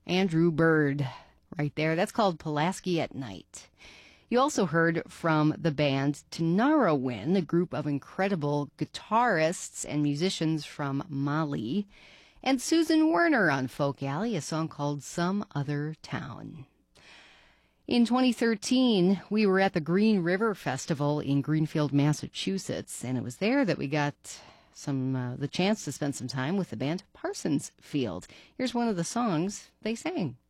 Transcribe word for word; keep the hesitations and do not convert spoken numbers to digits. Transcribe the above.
Andrew Bird right there. That's called Pulaski at Night. You also heard from the band Tinariwen, a group of incredible guitarists and musicians from Mali, and Susan Werner on Folk Alley, a song called Some Other Town. In twenty thirteen, we were at the Green River Festival in Greenfield, Massachusetts, and it was there that we got some uh, the chance to spend some time with the band Parsons Field. Here's one of the songs they sang.